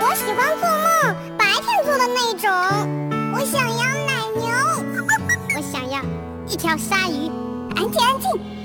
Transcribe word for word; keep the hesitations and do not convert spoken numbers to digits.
我喜欢做梦，白天做的那种。我想要奶牛，我想要一条鲨鱼。安静安静。